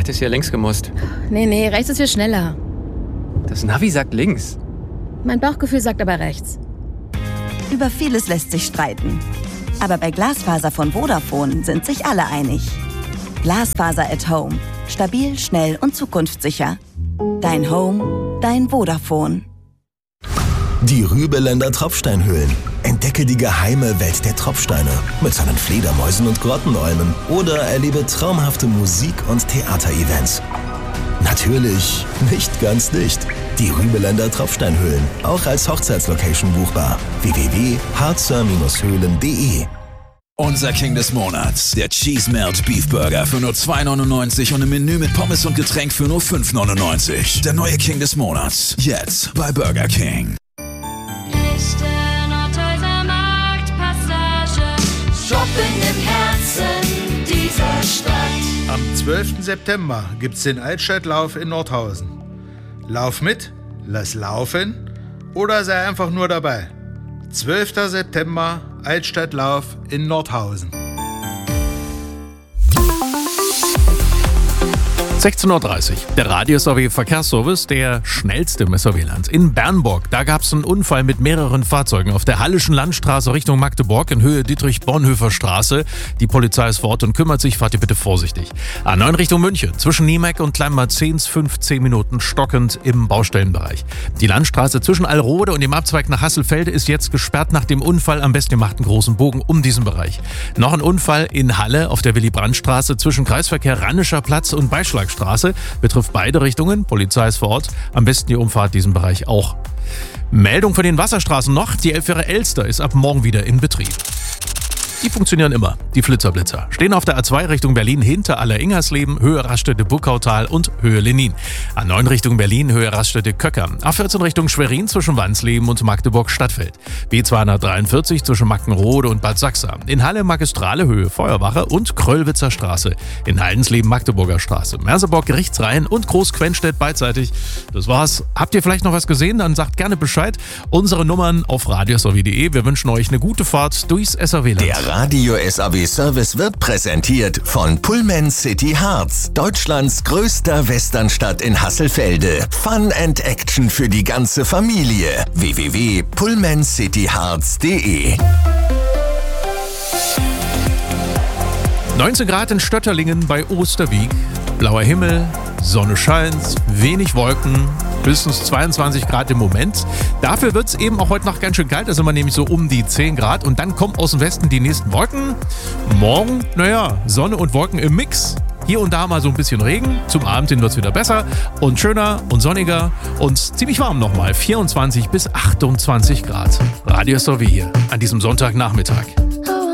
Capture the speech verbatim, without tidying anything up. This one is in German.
hättest hier links gemusst. Nee, nee, rechts ist viel schneller. Das Navi sagt links. Mein Bauchgefühl sagt aber rechts. Über vieles lässt sich streiten. Aber bei Glasfaser von Vodafone sind sich alle einig. Glasfaser at Home. Stabil, schnell und zukunftssicher. Dein Home, dein Vodafone. Die Rübeländer Tropfsteinhöhlen. Entdecke die geheime Welt der Tropfsteine mit seinen Fledermäusen und Grottenolmen oder erlebe traumhafte Musik- und Theaterevents. Natürlich nicht ganz dicht. Die Rübeländer Tropfsteinhöhlen, auch als Hochzeitslocation buchbar. w w w punkt harzer Höhlen punkt de. Unser King des Monats, der Cheese Melt Beef Burger für nur zwei neunundneunzig und im Menü mit Pommes und Getränk für nur fünf neunundneunzig. Der neue King des Monats, jetzt bei Burger King. Shopping im Herzen dieser Stadt. Am zwölften September gibt's den Altstadtlauf in Nordhausen. Lauf mit, lass laufen oder sei einfach nur dabei. zwölften September, Altstadtlauf in Nordhausen. sechzehn Uhr dreißig. Der Radio-S A W Verkehrsservice, der schnellste im S A W-Land. In Bernburg, da gab es einen Unfall mit mehreren Fahrzeugen auf der Hallischen Landstraße Richtung Magdeburg in Höhe Dietrich-Bonhoeffer Straße. Die Polizei ist vor Ort und kümmert sich, fahrt ihr bitte vorsichtig. A neun Richtung München, zwischen Niemeck und Kleinmarzehns fünfzehn Minuten stockend im Baustellenbereich. Die Landstraße zwischen Alrode und dem Abzweig nach Hasselfelde ist jetzt gesperrt nach dem Unfall. Am besten ihr macht einen großen Bogen um diesen Bereich. Noch ein Unfall in Halle auf der Willy-Brandt-Straße zwischen Kreisverkehr Rannischer Platz und Beischlag Straße, betrifft beide Richtungen. Polizei ist vor Ort. Am besten ihr umfahrt diesen Bereich auch. Meldung von den Wasserstraßen noch. Die Elbfähre Elster ist ab morgen wieder in Betrieb. Die funktionieren immer, die Flitzerblitzer. Stehen auf der A zwei Richtung Berlin hinter Aller-Ingersleben, Höhe Raststätte-Buckautal und Höhe Lenin. A neun Richtung Berlin, Höhe Raststätte-Köcker. A vierzehn Richtung Schwerin zwischen Wansleben und Magdeburg-Stadtfeld. B zweihundertdreiundvierzig zwischen Mackenrode und Bad Sachsa. In Halle Magistrale Höhe Feuerwache und Kröllwitzer Straße. In Haldensleben Magdeburger Straße. Merseburg Gerichtsreihen und Groß-Quenstedt beidseitig. Das war's. Habt ihr vielleicht noch was gesehen? Dann sagt gerne Bescheid. Unsere Nummern auf radios punkt de. Wir wünschen euch eine gute Fahrt durchs S A W-Land. Der Radio-S A W-Service wird präsentiert von Pullman City Harz, Deutschlands größter Westernstadt in Hasselfelde. Fun and Action für die ganze Familie. w w w punkt pullman city harz punkt de. neunzehn Grad in Stötterlingen bei Osterwiek. Blauer Himmel, Sonne scheint, wenig Wolken, höchstens zweiundzwanzig Grad im Moment. Dafür wird es eben auch heute noch ganz schön kalt, da sind wir nämlich so um die zehn Grad. Und dann kommen aus dem Westen die nächsten Wolken. Morgen, naja, Sonne und Wolken im Mix. Hier und da mal so ein bisschen Regen. Zum Abend hin wird es wieder besser und schöner und sonniger und ziemlich warm nochmal. vierundzwanzig bis achtundzwanzig Grad. Radio S A W hier an diesem Sonntagnachmittag.